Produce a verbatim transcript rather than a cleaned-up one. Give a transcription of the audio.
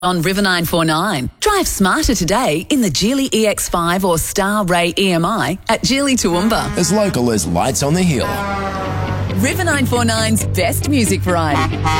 on River nine four nine. Drive smarter today in the Geely E X five or Star Ray E M I at Geely Toowoomba. As local as Lights on the Hill. River nine four nine's best music variety.